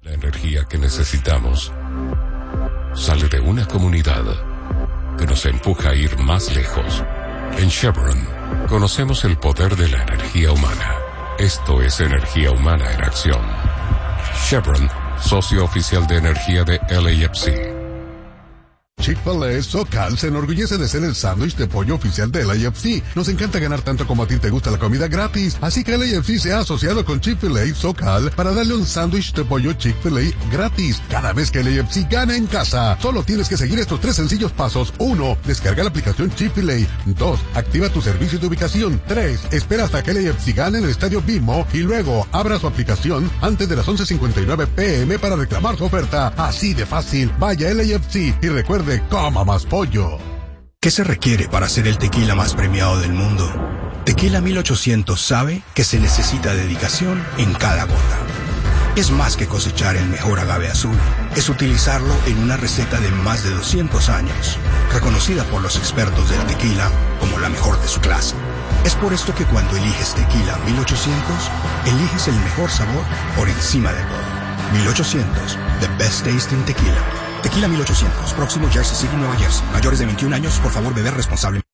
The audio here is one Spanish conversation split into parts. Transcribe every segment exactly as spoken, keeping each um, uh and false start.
La energía que necesitamos sale de una comunidad que nos empuja a ir más lejos. En Chevron conocemos el poder de la energía humana. Esto es energía humana en acción. Chevron, socio oficial de energía de L A F C. Chick-fil-A SoCal se enorgullece de ser el sándwich de pollo oficial de L A F C. Nos encanta ganar tanto como a ti te gusta la comida gratis, así que L A F C se ha asociado con Chick-fil-A SoCal para darle un sándwich de pollo Chick-fil-A gratis cada vez que L A F C gana en casa. Solo tienes que seguir estos tres sencillos pasos. uno. Descarga la aplicación Chick-fil-A. dos. Activa tu servicio de ubicación. tres. Espera hasta que L A F C gane en el estadio Bimo y luego abra su aplicación antes de las once cincuenta y nueve pe eme para reclamar su oferta. Así de fácil. Vaya a L A F C y recuerde, coma más pollo. ¿Qué se requiere para ser el tequila más premiado del mundo? Tequila mil ochocientos sabe que se necesita dedicación en cada gota. Es más que cosechar el mejor agave azul. Es utilizarlo en una receta de más de doscientos años, reconocida por los expertos del tequila como la mejor de su clase. Es por esto que cuando eliges Tequila mil ochocientos, eliges el mejor sabor por encima de todo. mil ochocientos, the best tasting tequila. Tequila mil ochocientos, próximo Jersey City, Nueva Jersey. Mayores de veintiún años, por favor, beber responsablemente.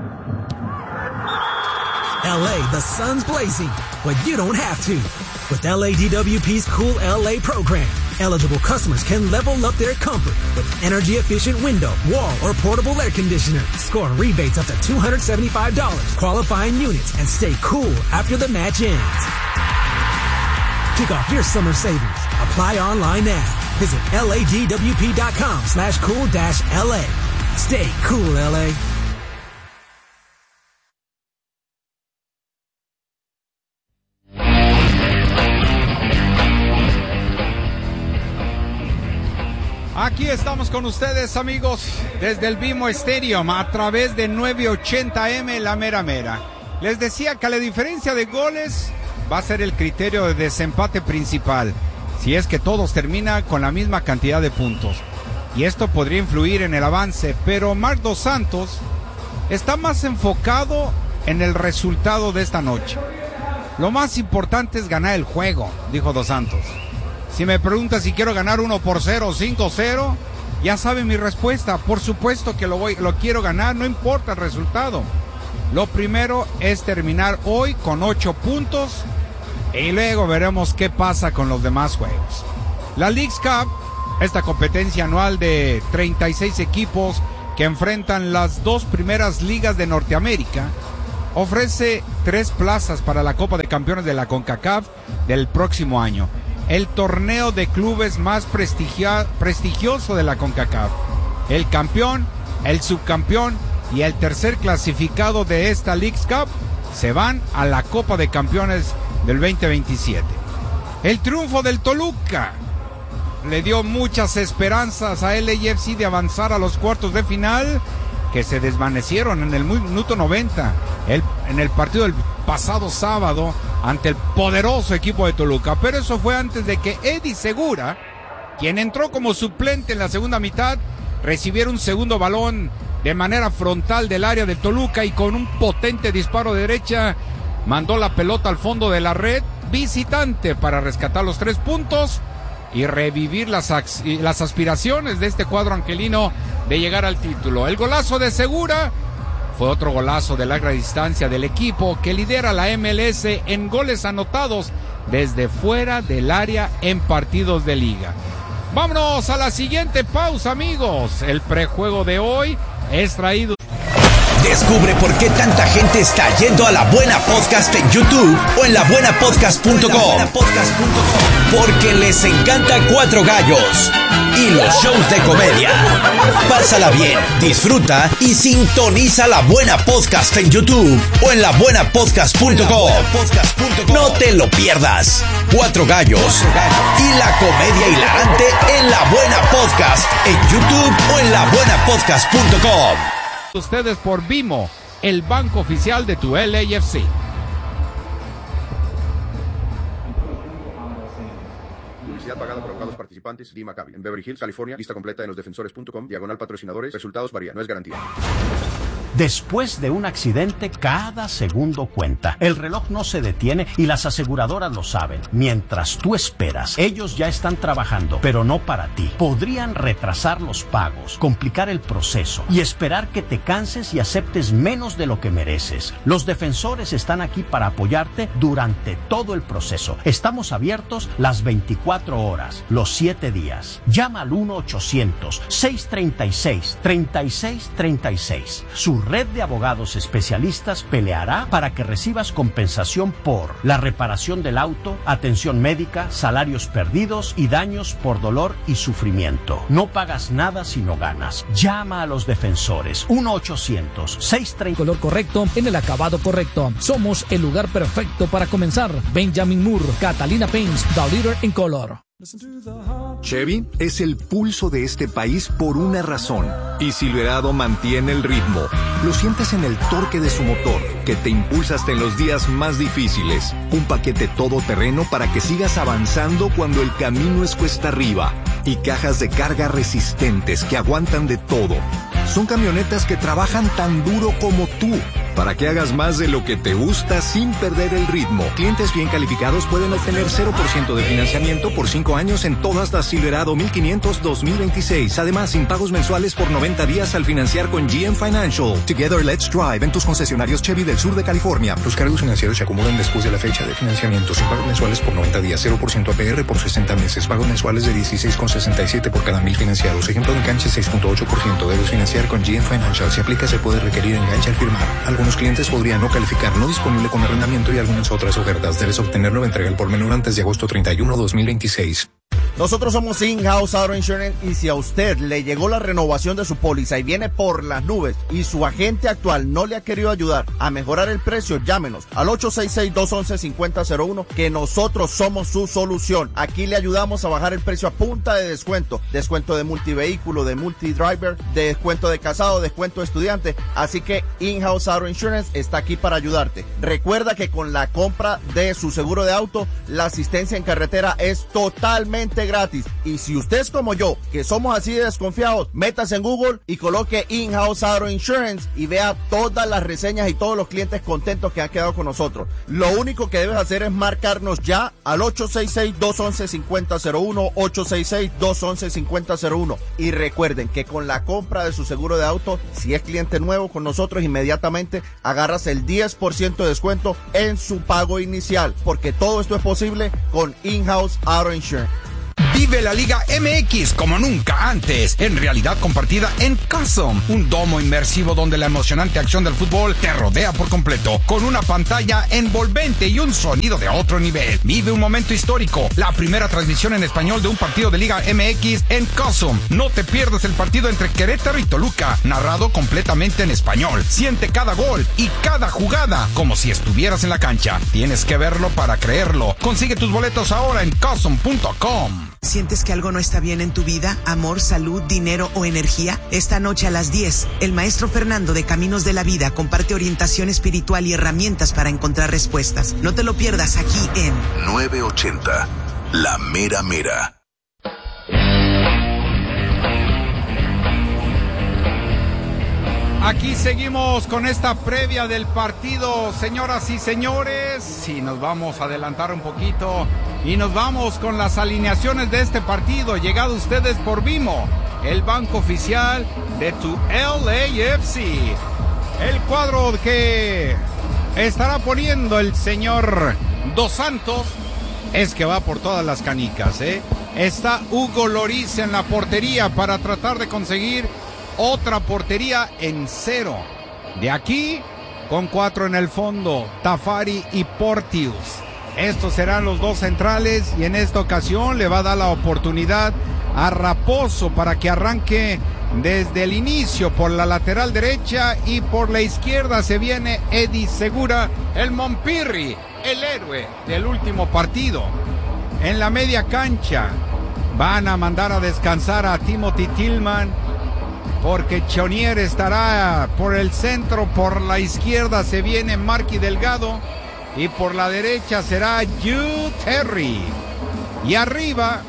L A, the sun's blazing, but you don't have to. With L A D W P's Cool L A program, eligible customers can level up their comfort with energy-efficient window, wall, or portable air conditioner. Score rebates up to two hundred seventy-five dollars, qualifying units, and stay cool after the match ends. Kick off your summer savings. Apply online now. Visit ladwp.com slash cool dash LA. Stay cool, L A. Aquí estamos con ustedes, amigos, desde el Bimo Stadium a través de novecientos ochenta eme La Mera Mera. Les decía que la diferencia de goles va a ser el criterio de desempate principal, si es que todos terminan con la misma cantidad de puntos. Y esto podría influir en el avance, pero Marc Dos Santos está más enfocado en el resultado de esta noche. Lo más importante es ganar el juego, dijo Dos Santos. Si me preguntas si quiero ganar uno por cero o cinco cero, ya saben mi respuesta. Por supuesto que lo voy, lo quiero ganar, no importa el resultado. Lo primero es terminar hoy con ocho puntos y luego veremos qué pasa con los demás juegos. La Leagues Cup, esta competencia anual de treinta y seis equipos que enfrentan las dos primeras ligas de Norteamérica, ofrece tres plazas para la Copa de Campeones de la CONCACAF del próximo año. El torneo de clubes más prestigia- prestigioso de la CONCACAF. El campeón, el subcampeón y el tercer clasificado de esta Leagues Cup se van a la Copa de Campeones del veinte veintisiete. El triunfo del Toluca le dio muchas esperanzas a L A F C de avanzar a los cuartos de final, que se desvanecieron en el minuto noventa, el, en el partido del pasado sábado ante el poderoso equipo de Toluca. Pero eso fue antes de que Eddie Segura, quien entró como suplente en la segunda mitad, recibiera un segundo balón de manera frontal del área de Toluca y con un potente disparo de derecha mandó la pelota al fondo de la red visitante para rescatar los tres puntos y revivir las, las aspiraciones de este cuadro angelino de llegar al título. El golazo de Segura fue otro golazo de larga distancia del equipo que lidera la M L S en goles anotados desde fuera del área en partidos de liga. Vámonos a la siguiente pausa, amigos. El prejuego de hoy es traído. Descubre por qué tanta gente está yendo a La Buena Podcast en YouTube o en la buena podcast punto com. Porque les encanta Cuatro Gallos y los shows de comedia. Pásala bien, disfruta y sintoniza La Buena Podcast en YouTube o en la buena podcast punto com. No te lo pierdas. Cuatro Gallos y la comedia hilarante en La Buena Podcast en YouTube o en la buena podcast punto com. Ustedes por Bimo, el banco oficial de tu L A F C. Publicidad pagada por abogados participantes. D. Maccabi. En Beverly Hills, California. Lista completa en losdefensores punto com. Diagonal patrocinadores. Resultados varían. No es garantía. Después de un accidente, cada segundo cuenta. El reloj no se detiene y las aseguradoras lo saben. Mientras tú esperas, ellos ya están trabajando, pero no para ti. Podrían retrasar los pagos, complicar el proceso y esperar que te canses y aceptes menos de lo que mereces. Los defensores están aquí para apoyarte durante todo el proceso. Estamos abiertos las veinticuatro horas, los siete días. Llama al uno ochocientos, seiscientos treinta y seis, treinta y seis treinta y seis. Su red de abogados especialistas peleará para que recibas compensación por la reparación del auto, atención médica, salarios perdidos y daños por dolor y sufrimiento. No pagas nada si no ganas. Llama a los defensores. uno ochocientos, seiscientos treinta. Color correcto en el acabado correcto. Somos el lugar perfecto para comenzar. Benjamin Moore, Catalina Paints, the leader in color. Chevy es el pulso de este país por una razón. Y Silverado mantiene el ritmo. Lo sientes en el torque de su motor, que te impulsa hasta en los días más difíciles. Un paquete todoterreno para que sigas avanzando cuando el camino es cuesta arriba. Y cajas de carga resistentes que aguantan de todo. Son camionetas que trabajan tan duro como tú, para que hagas más de lo que te gusta sin perder el ritmo. Clientes bien calificados pueden obtener cero por ciento de financiamiento por cinco años en todas las Silverado mil quinientos dos mil veintiséis. Además, sin pagos mensuales por noventa días al financiar con G M Financial. Together, let's drive en tus concesionarios Chevy del sur de California. Los cargos financieros se acumulan después de la fecha de financiamiento. Sin pagos mensuales por noventa días, cero por ciento A P R por sesenta meses. Pagos mensuales de dieciséis con sesenta y siete por cada mil financiados. Ejemplo de enganche seis punto ocho por ciento. Debes financiar con G M Financial. Si aplica, se puede requerir enganche al firmar. Algunos clientes podrían no calificar, no disponible con arrendamiento y algunas otras ofertas. Debes obtenerlo en entrega al por menor antes de agosto treinta y uno, dos mil veintiséis. Nosotros somos In-House Auto Insurance y si a usted le llegó la renovación de su póliza y viene por las nubes y su agente actual no le ha querido ayudar a mejorar el precio, llámenos al ocho seis seis, dos uno uno, cinco cero cero uno que nosotros somos su solución. Aquí le ayudamos a bajar el precio a punta de descuento. Descuento de multivehículo, de multidriver, de descuento de casado, descuento de estudiante. Así que In-House Auto Insurance está aquí para ayudarte. Recuerda que con la compra de su seguro de auto, la asistencia en carretera es totalmente gratis. Y si usted es como yo, que somos así de desconfiados, métase en Google y coloque In-House Auto Insurance y vea todas las reseñas y todos los clientes contentos que han quedado con nosotros. Lo único que debes hacer es marcarnos ya al ocho seis seis, dos uno uno, cinco cero cero uno, ocho seis seis, dos uno uno, cinco cero cero uno. Y recuerden que con la compra de su seguro de auto, si es cliente nuevo con nosotros, inmediatamente agarras el diez por ciento de descuento en su pago inicial, porque todo esto es posible con In-House Auto Insurance. Vive la Liga M X como nunca antes, en realidad compartida en Custom, un domo inmersivo donde la emocionante acción del fútbol te rodea por completo, con una pantalla envolvente y un sonido de otro nivel. Vive un momento histórico, la primera transmisión en español de un partido de Liga M X en Custom. No te pierdas el partido entre Querétaro y Toluca, narrado completamente en español. Siente cada gol y cada jugada como si estuvieras en la cancha. Tienes que verlo para creerlo. Consigue tus boletos ahora en custom punto com. ¿Sientes que algo no está bien en tu vida? ¿Amor, salud, dinero o energía? Esta noche a las diez, el maestro Fernando de Caminos de la Vida comparte orientación espiritual y herramientas para encontrar respuestas. No te lo pierdas aquí en nueve ochenta, La Mera Mera. Aquí seguimos con esta previa del partido, señoras y señores, y nos vamos a adelantar un poquito y nos vamos con las alineaciones de este partido, llegado ustedes por Vimo, el banco oficial de tu L A F C. El cuadro que estará poniendo el señor Dos Santos es que va por todas las canicas, ¿eh? Está Hugo Lloris en la portería para tratar de conseguir otra portería en cero. De aquí, con cuatro en el fondo, Tafari y Porteous. Estos serán los dos centrales y en esta ocasión le va a dar la oportunidad a Raposo para que arranque desde el inicio por la lateral derecha y por la izquierda se viene Eddie Segura, el Mompirri, el héroe del último partido. En la media cancha van a mandar a descansar a Timothy Tillman, porque Chonier estará por el centro, por la izquierda se viene Marky Delgado y por la derecha será Jude Terry. Y arriba,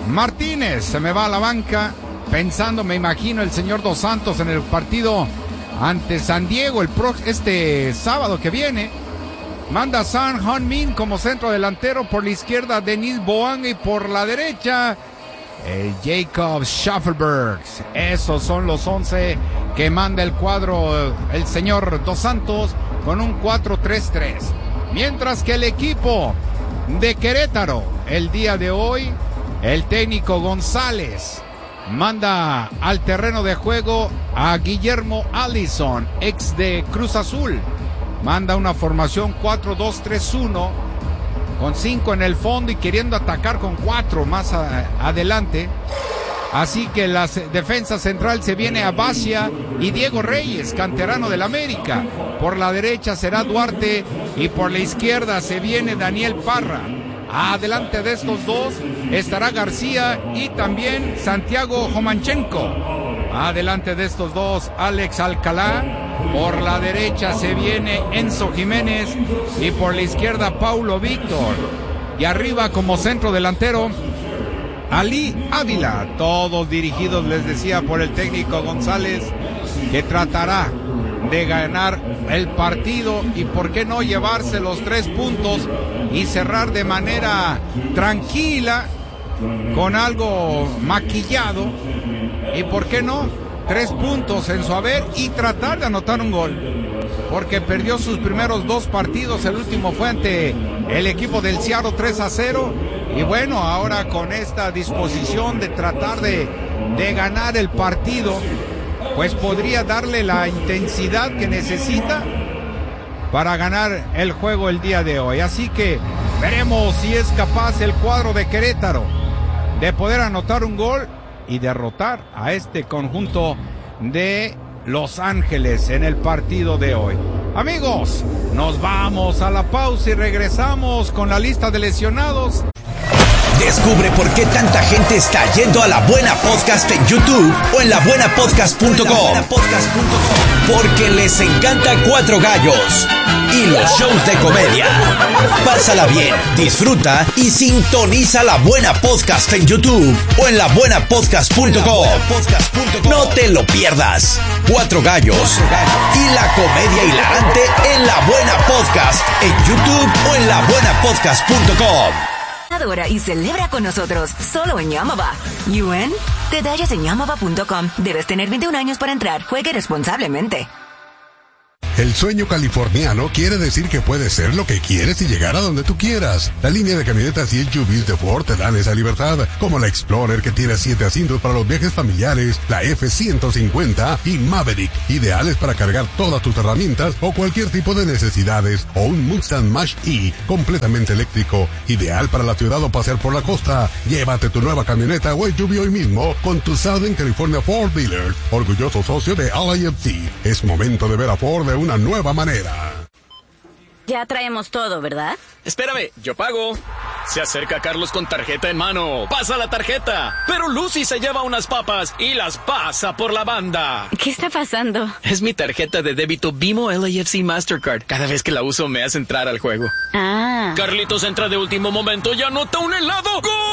Martínez se me va a la banca, pensando, me imagino, el señor Dos Santos en el partido ante San Diego el pro, este sábado que viene. Manda San Han-min como centro delantero, por la izquierda Denis Boang y por la derecha el Jacob Schaffelberg. Esos son los once que manda el cuadro el señor Dos Santos con un cuatro tres tres. Mientras que el equipo de Querétaro el día de hoy, el técnico González manda al terreno de juego a Guillermo Allison, ex de Cruz Azul. Manda una formación cuatro dos tres uno con cinco en el fondo y queriendo atacar con cuatro más a, adelante. Así que la defensa central se viene a Basia y Diego Reyes, canterano del América. Por la derecha será Duarte y por la izquierda se viene Daniel Parra. Adelante de estos dos estará García y también Santiago Jomanchenko. Adelante de estos dos Alex Alcalá. Por la derecha se viene Enzo Jiménez y por la izquierda Paulo Víctor. Y arriba como centro delantero Ali Ávila. Todos dirigidos, les decía, por el técnico González, que tratará de ganar el partido y por qué no llevarse los tres puntos y cerrar de manera tranquila con algo maquillado y por qué no tres puntos en su haber y tratar de anotar un gol, porque perdió sus primeros dos partidos. El último fue ante el equipo del Seattle tres a cero y bueno, ahora con esta disposición de tratar de, de ganar el partido, pues podría darle la intensidad que necesita para ganar el juego el día de hoy. Así que veremos si es capaz el cuadro de Querétaro de poder anotar un gol y derrotar a este conjunto de Los Ángeles en el partido de hoy. Amigos, nos vamos a la pausa y regresamos con la lista de lesionados. Descubre por qué tanta gente está yendo a La Buena Podcast en YouTube o en la buena podcast punto com. Porque les encanta Cuatro Gallos y los shows de comedia. Pásala bien, disfruta y sintoniza La Buena Podcast en YouTube o en la buena podcast punto com. No te lo pierdas. Cuatro Gallos y la comedia hilarante en La Buena Podcast en YouTube o en la buena podcast punto com. Adora y celebra con nosotros, solo en Yamava. ¿Yuen? Detalles en yamava punto com. Debes tener veintiún años para entrar. Juegue responsablemente. El sueño californiano quiere decir que puedes ser lo que quieres y llegar a donde tú quieras. La línea de camionetas y S U Vs de Ford te dan esa libertad, como la Explorer, que tiene siete asientos para los viajes familiares, la F ciento cincuenta y Maverick, ideales para cargar todas tus herramientas o cualquier tipo de necesidades, o un Mustang Mach-E completamente eléctrico, ideal para la ciudad o pasear por la costa. Llévate tu nueva camioneta o S U V hoy mismo con tu Southern California Ford Dealer, orgulloso socio de L I F C. Es momento de ver a Ford de una nueva manera. Ya traemos todo, ¿verdad? Espérame, yo pago. Se acerca Carlos con tarjeta en mano. Pasa la tarjeta. Pero Lucy se lleva unas papas y las pasa por la banda. ¿Qué está pasando? Es mi tarjeta de débito Bimo L A F C Mastercard. Cada vez que la uso me hace entrar al juego. Ah. Carlitos entra de último momento y anota un helado.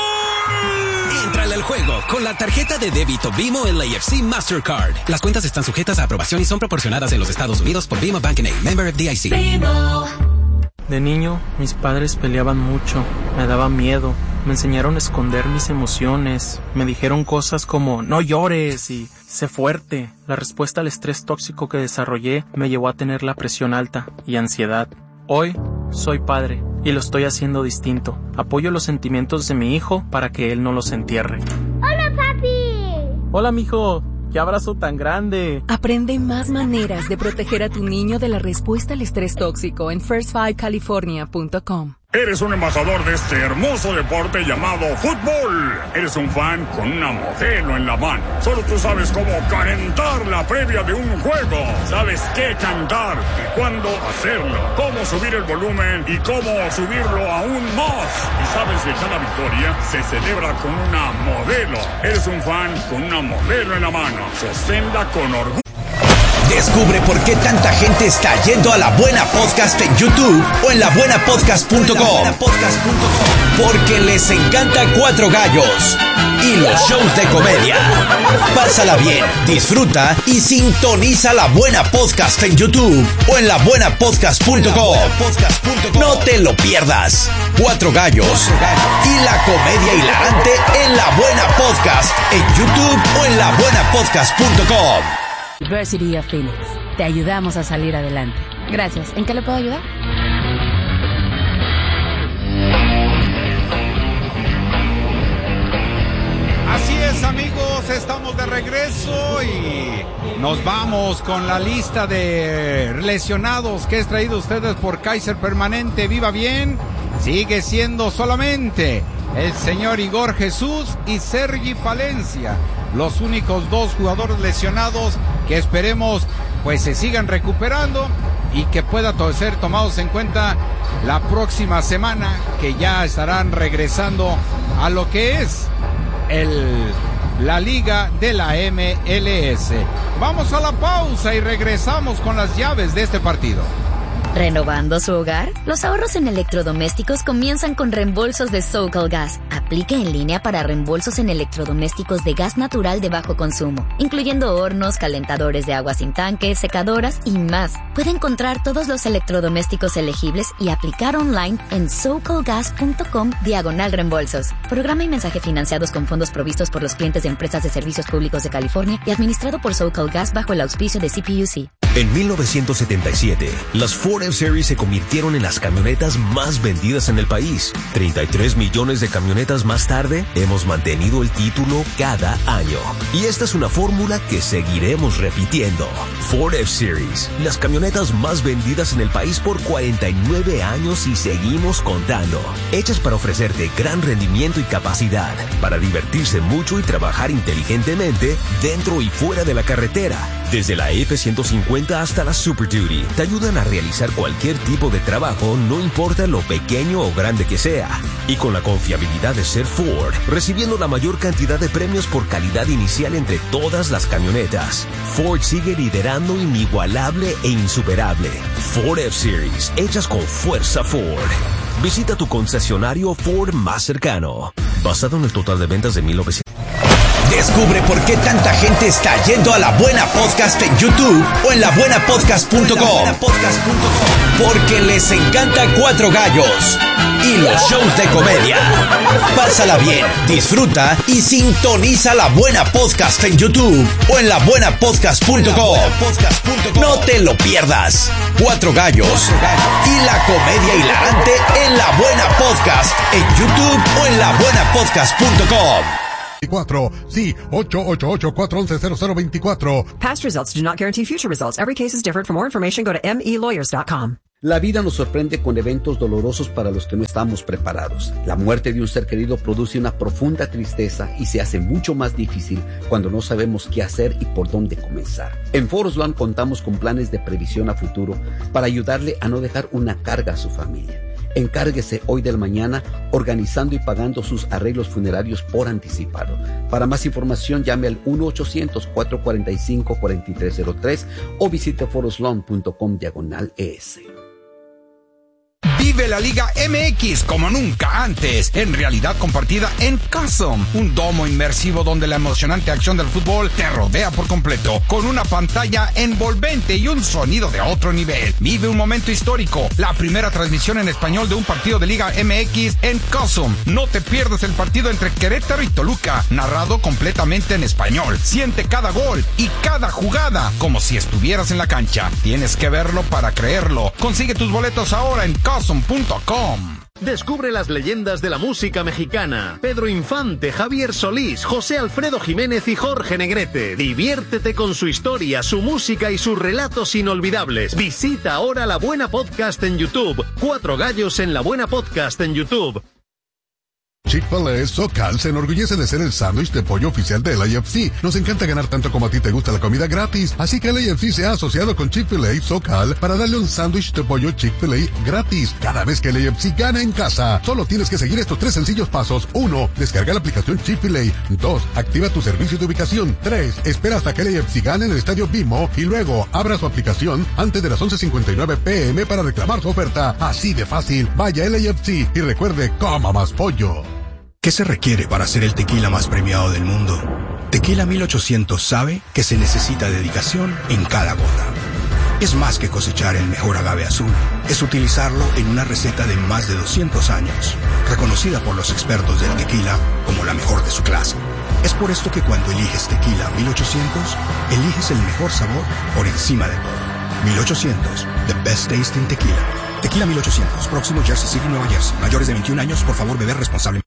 ¡Gol! Entrale al juego con la tarjeta de débito Bimo L A F C Mastercard. Las cuentas están sujetas a aprobación y son proporcionadas en los Estados Unidos por Bimo Bank N A, member F D I C. Bimo. De niño, mis padres peleaban mucho, me daba miedo, me enseñaron a esconder mis emociones, me dijeron cosas como no llores y sé fuerte. La respuesta al estrés tóxico que desarrollé me llevó a tener la presión alta y ansiedad. Hoy soy padre y lo estoy haciendo distinto. Apoyo los sentimientos de mi hijo para que él no los entierre. ¡Hola, papi! Hola, mijo. ¡Qué abrazo tan grande! Aprende más maneras de proteger a tu niño de la respuesta al estrés tóxico en first five california punto com. Eres un embajador de este hermoso deporte llamado fútbol. Eres un fan con una modelo en la mano. Solo tú sabes cómo calentar la previa de un juego. Sabes qué cantar y cuándo hacerlo. Cómo subir el volumen y cómo subirlo aún más. Y sabes que cada victoria se celebra con una modelo. Eres un fan con una modelo en la mano. Sosténla con orgullo. Descubre por qué tanta gente está yendo a La Buena Podcast en YouTube o en la buena podcast punto com. Porque les encanta Cuatro Gallos y los shows de comedia. Pásala bien, disfruta y sintoniza La Buena Podcast en YouTube o en la buena podcast punto com. No te lo pierdas. Cuatro Gallos y la comedia hilarante en La Buena Podcast en YouTube o en la buena podcast punto com. University of Phoenix. Te ayudamos a salir adelante. Gracias. ¿En qué le puedo ayudar? Así es, amigos, estamos de regreso y nos vamos con la lista de lesionados que es traído a ustedes por Kaiser Permanente. Viva bien, sigue siendo solamente el señor Igor Jesús y Sergi Palencia, los únicos dos jugadores lesionados que esperemos pues se sigan recuperando y que puedan ser tomados en cuenta la próxima semana, que ya estarán regresando a lo que es el, la liga de la M L S. Vamos a la pausa y regresamos con las llaves de este partido. ¿Renovando su hogar? Los ahorros en electrodomésticos comienzan con reembolsos de SoCal Gas. Aplique en línea para reembolsos en electrodomésticos de gas natural de bajo consumo, incluyendo hornos, calentadores de agua sin tanque, secadoras y más. Puede encontrar todos los electrodomésticos elegibles y aplicar online en socalgas.com diagonal reembolsos. Programa y mensaje financiados con fondos provistos por los clientes de empresas de servicios públicos de California y administrado por SoCal Gas bajo el auspicio de C P U C. En mil novecientos setenta y siete, las Ford F-Series se convirtieron en las camionetas más vendidas en el país. treinta y tres millones de camionetas más tarde, hemos mantenido el título cada año. Y esta es una fórmula que seguiremos repitiendo. Ford F-Series, las camionetas más vendidas en el país por cuarenta y nueve años y seguimos contando. Hechas para ofrecerte gran rendimiento y capacidad, para divertirse mucho y trabajar inteligentemente dentro y fuera de la carretera. Desde la F ciento cincuenta hasta la Super Duty, te ayudan a realizar cualquier tipo de trabajo, no importa lo pequeño o grande que sea. Y con la confiabilidad de ser Ford, recibiendo la mayor cantidad de premios por calidad inicial entre todas las camionetas, Ford sigue liderando inigualable e insuperable. Ford F-Series, hechas con fuerza Ford. Visita tu concesionario Ford más cercano. Basado en el total de ventas de mil novecientos... Descubre por qué tanta gente está yendo a La Buena Podcast en YouTube o en la buena podcast punto com. Porque les encanta Cuatro Gallos y los shows de comedia. Pásala bien, disfruta y sintoniza La Buena Podcast en YouTube o en la buena podcast punto com. No te lo pierdas. Cuatro Gallos y la comedia hilarante en La Buena Podcast en YouTube o en la buena podcast punto com. Sí, ocho ocho ocho, cuatro uno uno, cero cero dos cuatro. Past results do not guarantee future results. Every case is different. For more information, go to m e lawyers dot com. La vida nos sorprende con eventos dolorosos para los que no estamos preparados. La muerte de un ser querido produce una profunda tristeza y se hace mucho más difícil cuando no sabemos qué hacer y por dónde comenzar. En Forest Lawn contamos con planes de previsión a futuro para ayudarle a no dejar una carga a su familia. Encárguese hoy del mañana organizando y pagando sus arreglos funerarios por anticipado. Para más información llame al uno ochocientos, cuatro cuatro cinco, cuatro tres cero tres o visite foreslawn punto com diagonal es. Vive la Liga M X como nunca antes, en realidad compartida en Custom, un domo inmersivo donde la emocionante acción del fútbol te rodea por completo, con una pantalla envolvente y un sonido de otro nivel. Vive un momento histórico, la primera transmisión en español de un partido de Liga M X en Custom. No te pierdas el partido entre Querétaro y Toluca, narrado completamente en español. Siente cada gol y cada jugada como si estuvieras en la cancha. Tienes que verlo para creerlo. Consigue tus boletos ahora en custom punto com. Descubre las leyendas de la música mexicana. Pedro Infante, Javier Solís, José Alfredo Jiménez y Jorge Negrete. Diviértete con su historia, su música y sus relatos inolvidables. Visita ahora La Buena Podcast en YouTube. Cuatro Gallos en La Buena Podcast en YouTube. Chick-fil-A SoCal se enorgullece de ser el sándwich de pollo oficial del A F C. Nos encanta ganar tanto como a ti te gusta la comida gratis, así que el A F C se ha asociado con Chick-fil-A SoCal para darle un sándwich de pollo Chick-fil-A gratis cada vez que el A F C gana en casa. Solo tienes que seguir estos tres sencillos pasos. uno. Descarga la aplicación Chick-fil-A. dos. Activa tu servicio de ubicación. tres. Espera hasta que el A F C gane en el estadio BMO y luego abra su aplicación antes de las once cincuenta y nueve pm para reclamar su oferta. Así de fácil. Vaya el A F C y recuerde, coma más pollo. ¿Qué se requiere para ser el tequila más premiado del mundo? Tequila mil ochocientos sabe que se necesita dedicación en cada gota. Es más que cosechar el mejor agave azul. Es utilizarlo en una receta de más de doscientos años, reconocida por los expertos del tequila como la mejor de su clase. Es por esto que cuando eliges Tequila mil ochocientos, eliges el mejor sabor por encima de todo. mil ochocientos, the best tasting tequila. Tequila mil ochocientos, próximo Jersey City, Nueva Jersey. Mayores de veintiún años, por favor, beber responsablemente.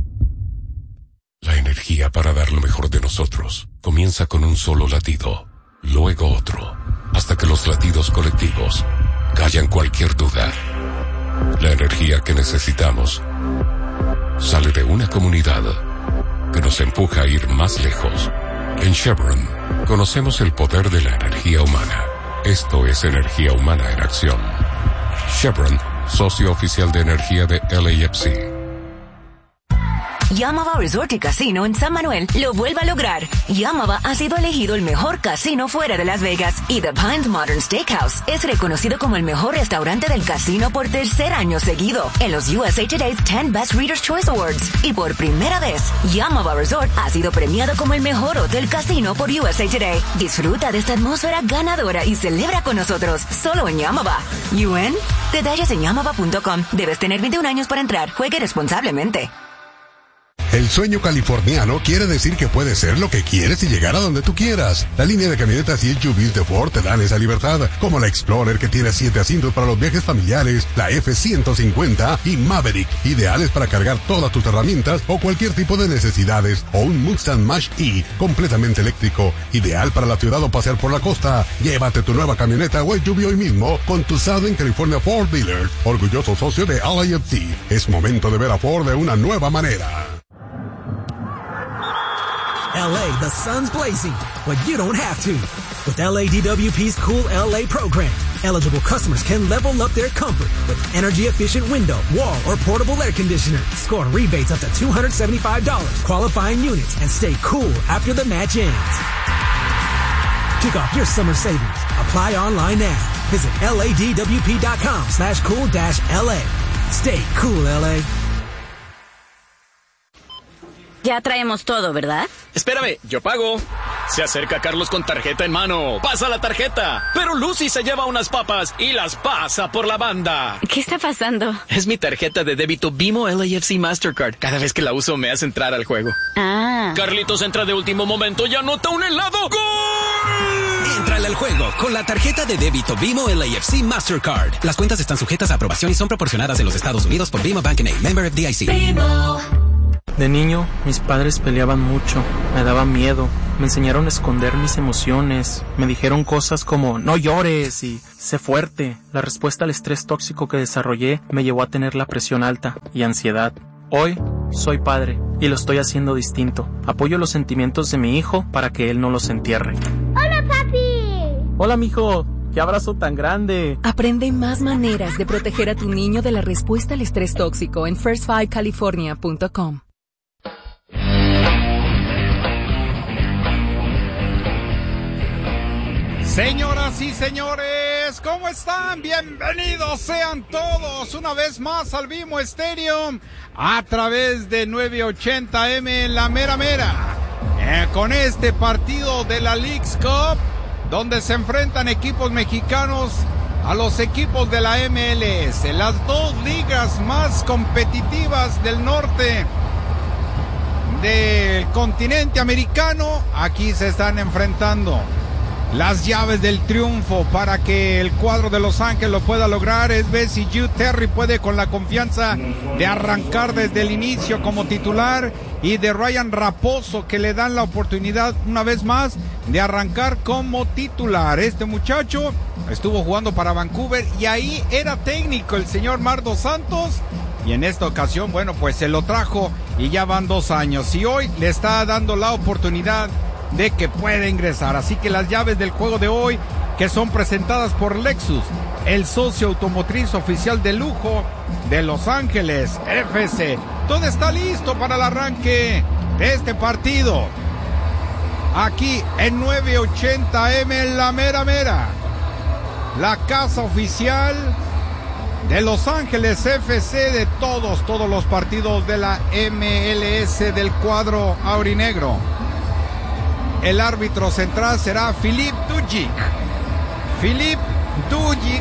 La energía para dar lo mejor de nosotros comienza con un solo latido, luego otro, hasta que los latidos colectivos callan cualquier duda. La energía que necesitamos sale de una comunidad que nos empuja a ir más lejos. En Chevron conocemos el poder de la energía humana. Esto es energía humana en acción. Chevron, socio oficial de energía de L A F C. Yamava Resort y Casino en San Manuel lo vuelve a lograr. Yamava ha sido elegido el mejor casino fuera de Las Vegas y The Pines Modern Steakhouse es reconocido como el mejor restaurante del casino por tercer año seguido en los U S A Today's ten Best Readers' Choice Awards. Y por primera vez, Yamava Resort ha sido premiado como el mejor hotel casino por U S A Today. Disfruta de esta atmósfera ganadora y celebra con nosotros solo en Yamava. ¿U N? Detalles en yamava punto com. Debes tener veintiún años para entrar. Juegue responsablemente. El sueño californiano quiere decir que puedes ser lo que quieres y llegar a donde tú quieras. La línea de camionetas y S U Vs de Ford te dan esa libertad, como la Explorer que tiene siete asientos para los viajes familiares, la F ciento cincuenta y Maverick, ideales para cargar todas tus herramientas o cualquier tipo de necesidades, o un Mustang Mach-E completamente eléctrico, ideal para la ciudad o pasear por la costa. Llévate tu nueva camioneta o S U V hoy mismo con tu Southern California Ford Dealer, orgulloso socio de L A F C. Es momento de ver a Ford de una nueva manera. L A, the sun's blazing, but you don't have to. With L A D W P's Cool L A program, eligible customers can level up their comfort with energy-efficient window, wall, or portable air conditioner. Score rebates up to two hundred seventy-five dollars, qualifying units, and stay cool after the match ends. Kick off your summer savings. Apply online now. Visit ladwp.com slash cool dash LA. Stay cool, L A. Ya traemos todo, ¿verdad? Espérame, yo pago. Se acerca Carlos con tarjeta en mano. Pasa la tarjeta. Pero Lucy se lleva unas papas y las pasa por la banda. ¿Qué está pasando? Es mi tarjeta de débito Bimo L A F C Mastercard. Cada vez que la uso me hace entrar al juego. Ah. Carlitos entra de último momento y anota un helado. ¡Gol! Entrale al juego con la tarjeta de débito Bimo L A F C Mastercard. Las cuentas están sujetas a aprobación y son proporcionadas en los Estados Unidos por Bimo Bank N A, member F D I C. Bimo. De niño, mis padres peleaban mucho, me daba miedo, me enseñaron a esconder mis emociones, me dijeron cosas como no llores y sé fuerte. La respuesta al estrés tóxico que desarrollé me llevó a tener la presión alta y ansiedad. Hoy soy padre y lo estoy haciendo distinto. Apoyo los sentimientos de mi hijo para que él no los entierre. ¡Hola, papi! Hola, mijo. ¡Qué abrazo tan grande! Aprende más maneras de proteger a tu niño de la respuesta al estrés tóxico en first five california punto com. Señoras y señores, ¿cómo están? Bienvenidos sean todos una vez más al Bimo Stadium a través de nueve ochenta eme La Mera Mera. Eh, con este partido de la Leagues Cup, donde se enfrentan equipos mexicanos a los equipos de la M L S, las dos ligas más competitivas del norte del continente americano. Aquí se están enfrentando. Las llaves del triunfo para que el cuadro de Los Ángeles lo pueda lograr es ver si Hugh Terry puede con la confianza de arrancar desde el inicio como titular, y de Ryan Raposo, que le dan la oportunidad una vez más de arrancar como titular. Este muchacho estuvo jugando para Vancouver y ahí era técnico el señor Mar Dos Santos, Y en esta ocasión, bueno, pues se lo trajo y ya van dos años. Y hoy le está dando la oportunidad de que pueda ingresar. Así que las llaves del juego de hoy, que son presentadas por Lexus, el socio automotriz oficial de lujo de Los Ángeles F C. Todo está listo para el arranque de este partido. Aquí en nueve ochenta eme en la mera mera. La casa oficial de Los Ángeles F C de todos, todos los partidos de la M L S del cuadro aurinegro. El árbitro central será Filip Dujic. Filip Dujic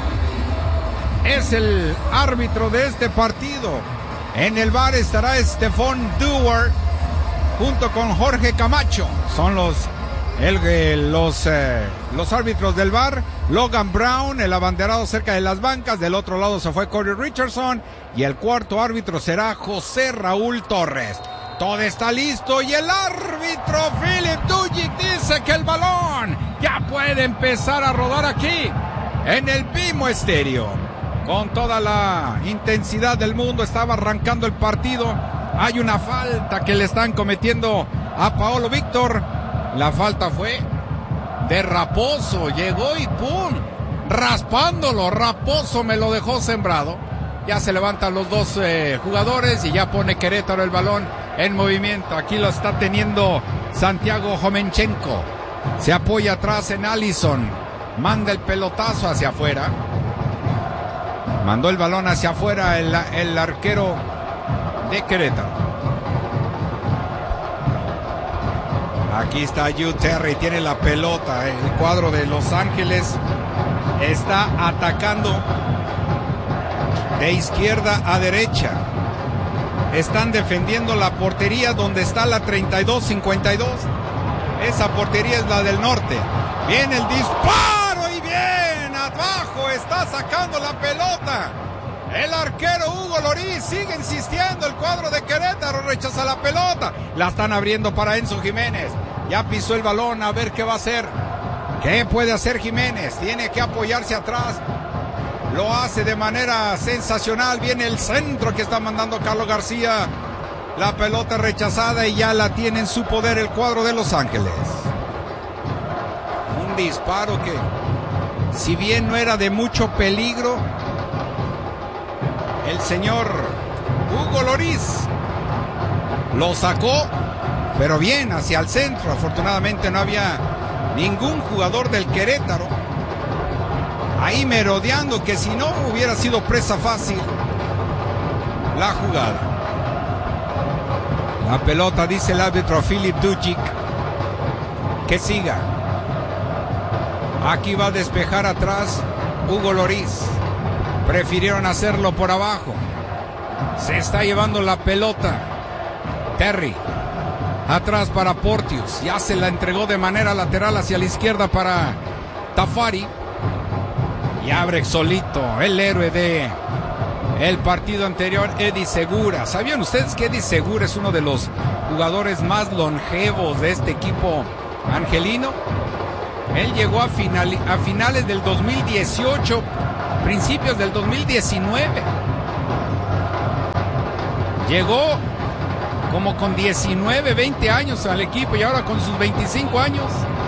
es el árbitro de este partido. En el bar estará Stephon Dewar junto con Jorge Camacho. Son los El, los, eh, los árbitros del bar. Logan Brown, el abanderado cerca de las bancas. Del otro lado se fue Corey Richardson. Y el cuarto árbitro será José Raúl Torres. Todo está listo y el árbitro Filip Dujic dice que el balón ya puede empezar a rodar aquí en el BMO Stadium. Con toda la intensidad del mundo estaba arrancando el partido. Hay una falta que le están cometiendo a Paolo Víctor. La falta fue de Raposo, llegó y ¡pum! Raspándolo, Raposo me lo dejó sembrado. Ya se levantan los dos eh, jugadores y ya pone Querétaro el balón en movimiento. Aquí lo está teniendo Santiago Jomenchenko. Se apoya atrás en Allison. Manda el pelotazo hacia afuera. Mandó el balón hacia afuera el, el arquero de Querétaro. Aquí está Hugh Terry, tiene la pelota. El cuadro de Los Ángeles está atacando de izquierda a derecha. Están defendiendo la portería donde está la treinta y dos cincuenta y dos. Esa portería es la del norte. Viene el disparo y bien abajo. Está sacando la pelota el arquero Hugo Lorí. Sigue insistiendo el cuadro de Querétaro. Rechaza la pelota. La están abriendo para Enzo Jiménez. Ya pisó el balón, a ver qué va a hacer. ¿Qué puede hacer Jiménez? Tiene que apoyarse atrás. Lo hace de manera sensacional. Viene el centro que está mandando Carlos García. La pelota rechazada y ya la tiene en su poder el cuadro de Los Ángeles. Un disparo que, si bien no era de mucho peligro, el señor Hugo Lloris lo sacó, pero bien hacia el centro. Afortunadamente no había ningún jugador del Querétaro ahí merodeando, que si no hubiera sido presa fácil la jugada. La pelota, dice el árbitro Filip Dujic, que siga. Aquí va a despejar atrás Hugo Lloris. Prefirieron hacerlo por abajo. Se está llevando la pelota Terry. Atrás para Porteous. Ya se la entregó de manera lateral hacia la izquierda para Tafari. Y abre solito el héroe de el partido anterior, Eddie Segura. ¿Sabían ustedes que Eddie Segura es uno de los jugadores más longevos de este equipo angelino? Él llegó a, final, a finales del dos mil dieciocho, principios del dos mil diecinueve. Llegó como con diecinueve, veinte años al equipo y ahora con sus veinticinco años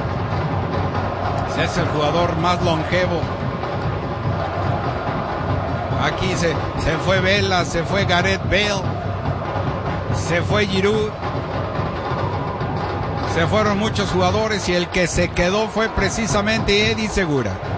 es el jugador más longevo. Aquí se, se fue Vela, se fue Gareth Bale, se fue Giroud, se fueron muchos jugadores y el que se quedó fue precisamente Eddie Segura.